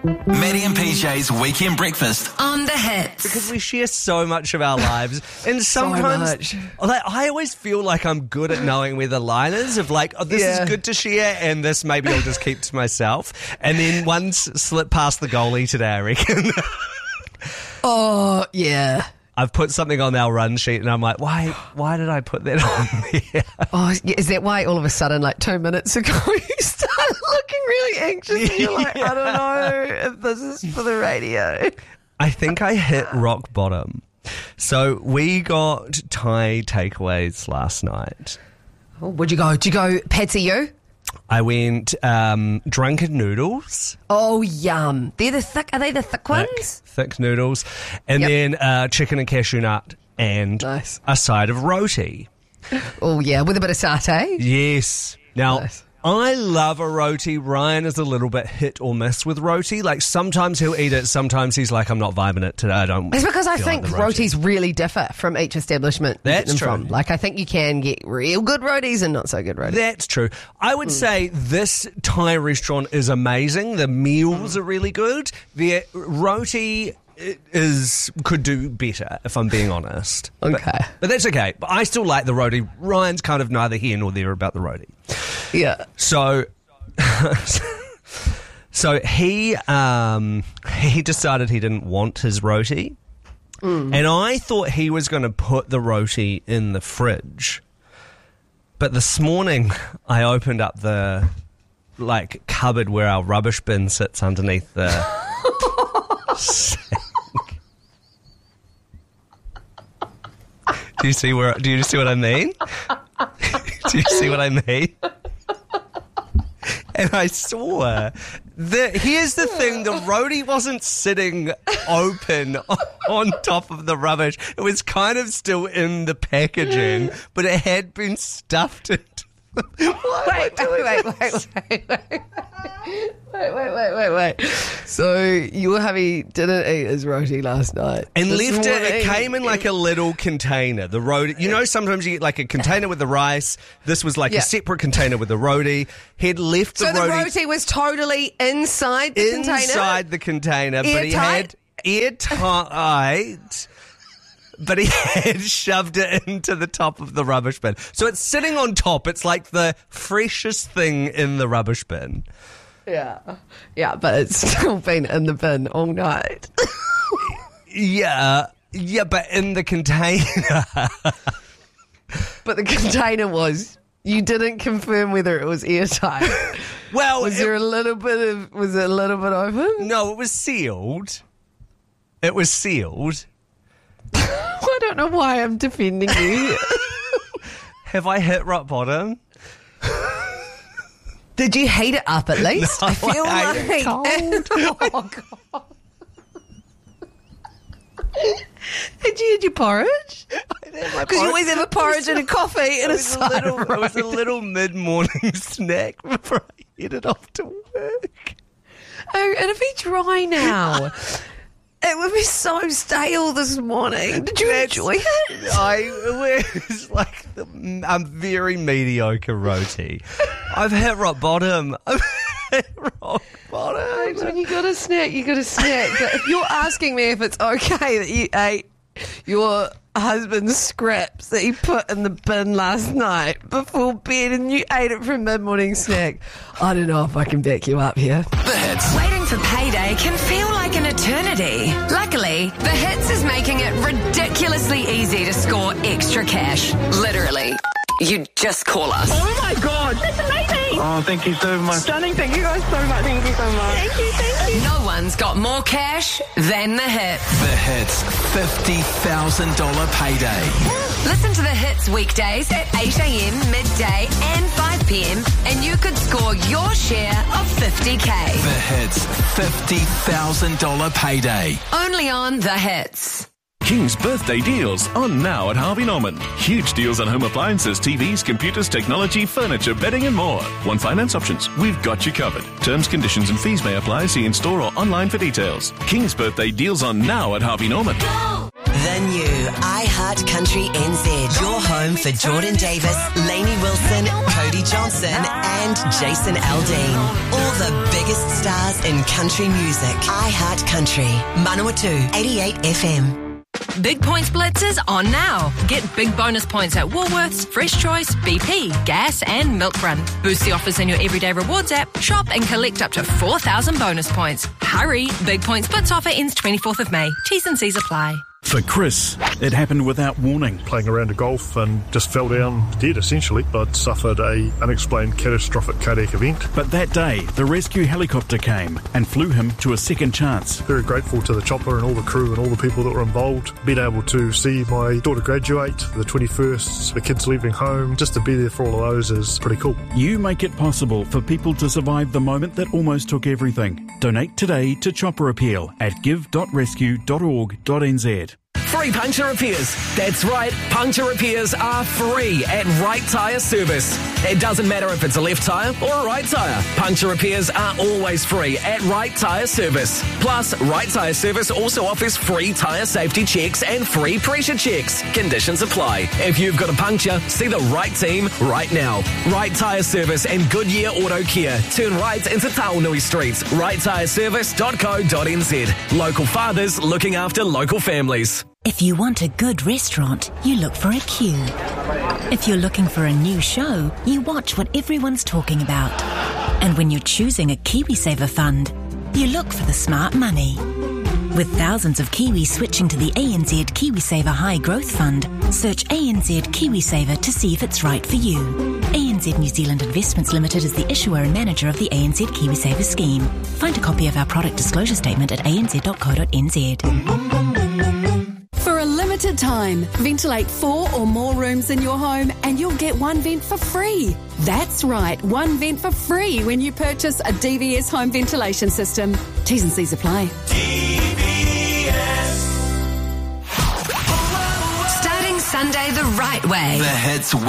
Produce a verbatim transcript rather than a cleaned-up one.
Maddie and P J's Weekend Breakfast on the Hits. Because we share so much of our lives, and sometimes, so like, I always feel like I'm good at knowing where the line is of like, oh, this Yeah. is good to share, and this maybe I'll just keep to myself. And then one s- slip past the goalie today, I reckon. Oh, yeah. I've put something on our run sheet, and I'm like, why? Why did I put that on there? Oh, is that why all of a sudden, like two minutes ago, you started looking really anxious and you're like, I don't know if this is for the radio. I think I hit rock bottom. So we got Thai takeaways last night. Oh, where'd you go? Did you go Patsy you? I went um, drunken noodles. Oh, yum. They're the thick, are they the thick ones? Thick, thick noodles. And Yep. then uh, chicken and cashew nut and Nice. a side of roti. Oh, yeah, with a bit of satay. Yes. Now, Nice. I love a roti. Ryan is a little bit hit or miss with roti. Like, sometimes he'll eat it. Sometimes he's like, I'm not vibing it today. I don't It's because I feel think like the roti. rotis really differ from each establishment. you That's get them true. From. Like, I think you can get real good rotis and not so good rotis. That's true. I Hmm. would say this Thai restaurant is amazing. The meals are really good. The roti is could do better, if I'm being honest. Okay. But, but that's okay. But I still like the roti. Ryan's kind of neither here nor there about the roti. Yeah. So, so he um, he decided he didn't want his roti, Mm. and I thought he was going to put the roti in the fridge. But this morning, I opened up the like cupboard where our rubbish bin sits underneath the sink. Do you see where? Do you see what I mean? Do you see what I mean? And I saw that here's the thing, the roti wasn't sitting open on top of the rubbish. It was kind of still in the packaging, but it had been stuffed into Wait, wait, wait, wait, wait, wait, wait. Wait, wait, wait, wait, wait. So your hubby didn't eat his roti last night. and This left it. It morning- came in like a little container. The roti, you know, sometimes you get like a container with the rice. This was like Yeah. a separate container with the roti. He'd left the So the roti, roti was totally inside the container? inside the container, but he had Airtight? airtight. But he had shoved it into the top of the rubbish bin. So it's sitting on top. It's like the freshest thing in the rubbish bin. Yeah. Yeah, but it's still been in the bin all night. Yeah. Yeah, but in the container. But the container was, you didn't confirm whether it was airtight. Well, Was it- there a little bit of, was it a little bit open? no, it was sealed. It was sealed. I don't know why I'm defending you. Have I hit rock bottom? Did you heat it up at least? No, I feel I like ate oh god. Did you eat your porridge? Because you always have a porridge and a coffee and It a was a side little, of it was a roti. little mid-morning snack before I headed off to work. Oh, it'll be dry now. It would be so stale this morning. Did you That's- enjoy it? I it was like the, a very mediocre roti. I've hit rock bottom. I've hit rock bottom. When you got a snack, you got a snack. But if you're asking me if it's okay that you ate your husband's scraps that he put in the bin last night before bed and you ate it for a mid-morning snack, I don't know if I can back you up here. The Hits. Waiting for payday can feel like an eternity. Luckily, The Hits is making it ridiculously easy to score extra cash. Literally. You just call us. Oh my god, that's amazing! Oh, thank you so much. Stunning, thank you guys so much. Thank you so much. Thank you, thank you. No one's got more cash than The Hits. The Hits fifty thousand dollars payday. Listen to The Hits weekdays at eight a.m, midday and five p.m. and you could score your share of fifty K. The Hits fifty thousand dollars payday. Only on The Hits. King's birthday deals on now at Harvey Norman. Huge deals on home appliances, T Vs, computers, technology, furniture, bedding and more. One finance options. We've got you covered. Terms, conditions and fees may apply. See in store or online for details. King's birthday deals on now at Harvey Norman. The new iHeart Country N Z. Your home for Jordan Davis, Lainey Wilson, Cody Johnson and Jason Aldean. All All the biggest stars in country music. iHeart Country. Manawatu eighty-eight F M. Big Points Blitz is on now. Get big bonus points at Woolworths, Fresh Choice, B P, Gas and Milk Run. Boost the offers in your Everyday Rewards app. Shop and collect up to four thousand bonus points. Hurry! Big Points Blitz offer ends twenty-fourth of May. T's and C's apply. For Chris, it happened without warning. Playing around a golf and just fell down dead, essentially. I'd suffered a unexplained catastrophic cardiac event. But that day, the rescue helicopter came and flew him to a second chance. Very grateful to the chopper and all the crew and all the people that were involved. Being able to see my daughter graduate, the twenty-first, the kids leaving home, just to be there for all of those is pretty cool. You make it possible for people to survive the moment that almost took everything. Donate today to Chopper Appeal at give dot rescue dot org dot n z. Free puncture repairs. That's right, puncture repairs are free at Right Tyre Service. It doesn't matter if it's a left tyre or a right tyre. Puncture repairs are always free at Right Tyre Service. Plus, Right Tyre Service also offers free tyre safety checks and free pressure checks. Conditions apply. If you've got a puncture, see the right team right now. Right Tyre Service and Goodyear Auto Care. Turn right into Taonui Street. right tyre service dot co dot n z. Local fathers looking after local families. If you want a good restaurant, you look for a queue. If you're looking for a new show, you watch what everyone's talking about. And when you're choosing a KiwiSaver fund, you look for the smart money. With thousands of Kiwis switching to the A N Z KiwiSaver High Growth Fund, search A N Z KiwiSaver to see if it's right for you. A N Z New Zealand Investments Limited is the issuer and manager of the A N Z KiwiSaver scheme. Find a copy of our product disclosure statement at a n z dot co dot n z. For a limited time, ventilate four or more rooms in your home and you'll get one vent for free. That's right, one vent for free when you purchase a D V S home ventilation system. T's and C's apply. D V S. Starting Sunday the right way. The Hits